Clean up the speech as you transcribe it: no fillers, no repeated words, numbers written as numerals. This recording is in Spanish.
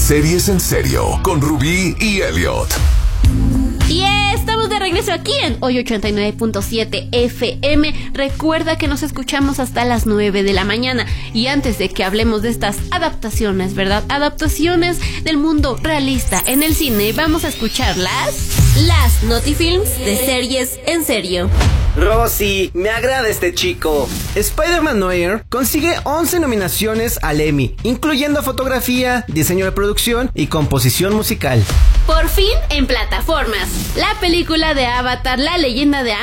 Series en Serio con Rubí y Elliot. Y estamos de regreso aquí en Hoy 89.7 FM. Recuerda que nos escuchamos hasta las 9 de la mañana. Y antes de que hablemos de estas adaptaciones, ¿verdad? Adaptaciones del mundo realista en el cine, vamos a escuchar las Notifilms de Series en Serio. Rosy, me agrada este chico. Spider-Man No Air consigue 11 nominaciones al Emmy, incluyendo fotografía, diseño de producción y composición musical. Por fin en plataformas, la película de Avatar, la leyenda de